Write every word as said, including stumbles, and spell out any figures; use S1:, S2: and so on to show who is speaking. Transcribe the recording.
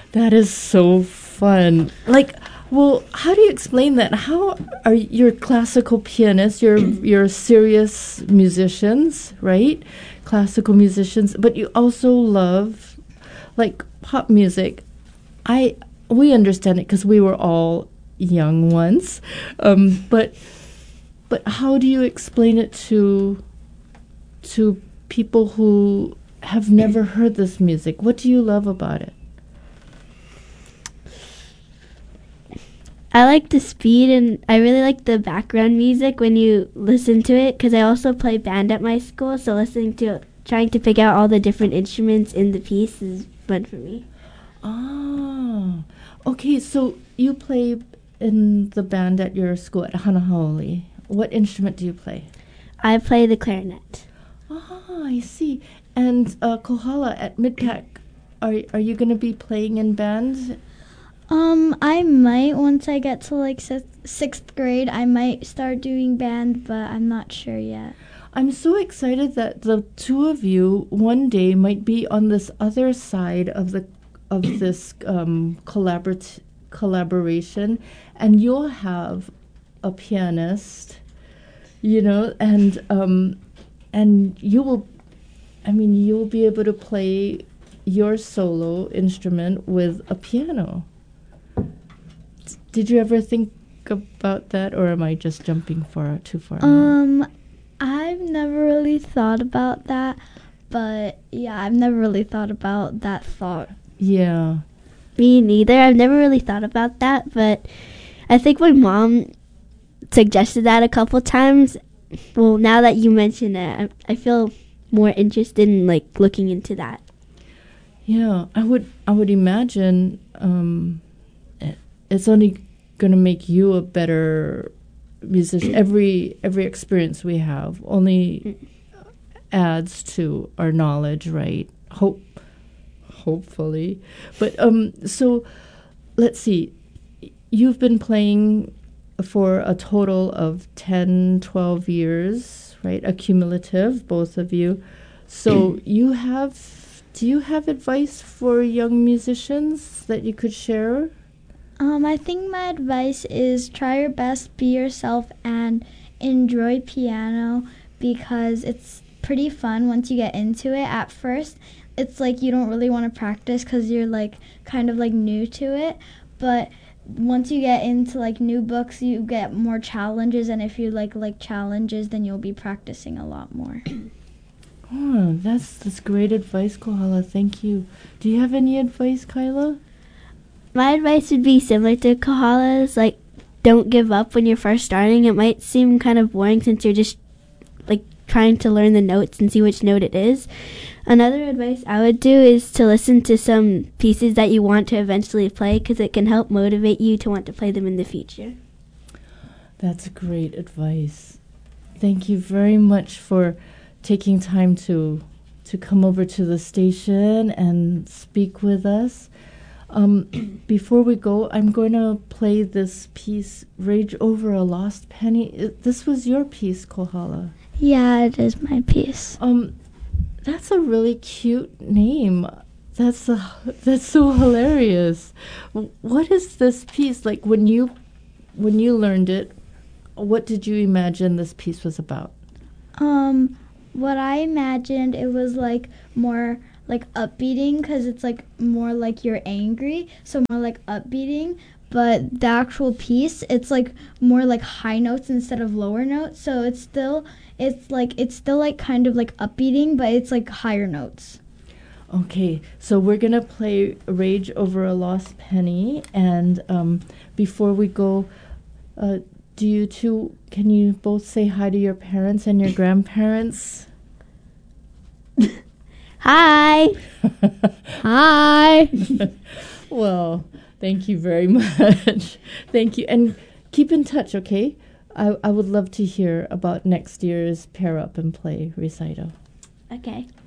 S1: That is so fun. Like, well, how do you explain that? How are you're classical pianists? You're you're serious musicians, right? Classical musicians, but you also love like pop music. I we understand it because we were all young once, um, but but how do you explain it to to people who have never heard this music? What do you love about it?
S2: I like the speed, and I really like the background music when you listen to it, because I also play band at my school, so listening to, trying to pick out all the different instruments in the piece is fun for me.
S1: Oh, okay, so you play in the band at your school at Hanahaole. What instrument do you play?
S2: I play the clarinet.
S1: Oh, I see. And uh, Kohala at Midpac, are, are you going to be playing in band?
S3: Um, I might once I get to like sixth, sixth grade. I might start doing band, but I'm not sure yet.
S1: I'm so excited that the two of you one day might be on this other side of the of this um, collaborat- collaboration, and you'll have a pianist, you know, and um, and you will, I mean, you'll be able to play your solo instrument with a piano. Did you ever think about that, or am I just jumping far too far?
S3: Um, I've never really thought about that, but yeah, I've never really thought about that thought.
S1: Yeah.
S2: Me neither. I've never really thought about that, but I think my mom suggested that a couple times. Well, now that you mention it, I, I feel more interested in like looking into that.
S1: Yeah, I would. I would imagine. Um, It's only going to make you a better musician. Every every experience we have only adds to our knowledge, right? Hope, hopefully. But um, so let's see. You've been playing for a total of ten, twelve years, right? Accumulative, both of you. So you have. Do you have advice for young musicians that you could share?
S3: Um, I think my advice is try your best, be yourself, and enjoy piano because it's pretty fun once you get into it. At first, it's like you don't really want to practice because you're like kind of like new to it. But once you get into like new books, you get more challenges, and if you like like challenges, then you'll be practicing a lot more.
S1: Oh, that's that's great advice, Kohala. Thank you. Do you have any advice, Kyla?
S2: My advice would be similar to Kohala's, like, don't give up when you're first starting. It might seem kind of boring since you're just, like, trying to learn the notes and see which note it is. Another advice I would do is to listen to some pieces that you want to eventually play because it can help motivate you to want to play them in the future.
S1: That's great advice. Thank you very much for taking time to to come over to the station and speak with us. Um, before we go, I'm going to play this piece, Rage Over a Lost Penny. It, this was your piece, Kohala.
S3: Yeah, it is my piece.
S1: Um, that's a really cute name. That's a, that's so hilarious. What is this piece like? When you when you learned it, what did you imagine this piece was about?
S3: Um, what I imagined, it was like more like upbeating because it's like more like you're angry, so more like upbeating. But the actual piece, it's like more like high notes instead of lower notes. So it's still it's like it's still like kind of like upbeating, but it's like higher notes.
S1: Okay, so we're gonna play Rage Over a Lost Penny, and um, before we go, uh, do you two, can you both say hi to your parents and your grandparents?
S2: Hi!
S3: Hi!
S1: Well, thank you very much. Thank you, and keep in touch, okay? I, I would love to hear about next year's Pair Up and Play recital.
S2: Okay.